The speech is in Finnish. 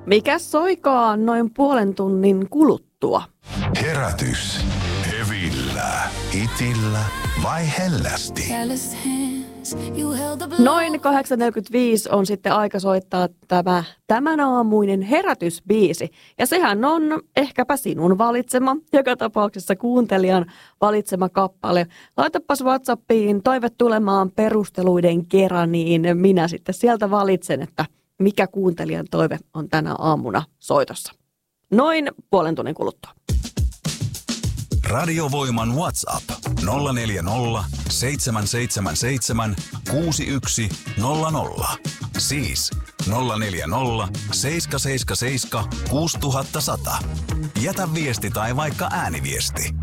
Mikä soikaa noin puolen tunnin kuluttua? Herätys. Hevillä, hitillä vai hellästi? Noin 8.45 on sitten aika soittaa tämän aamuinen herätysbiisi. Ja sehän on ehkäpä sinun valitsema, joka tapauksessa kuuntelijan valitsema kappale. Laitapas WhatsAppiin toive tulemaan perusteluiden kerran, niin minä sitten sieltä valitsen, että mikä kuuntelijan toive on tänä aamuna soitossa. Noin puolen tunnin kuluttua. Radiovoiman WhatsApp 040 777 6100. Siis 040 777 6100. Jätä viesti tai vaikka ääniviesti.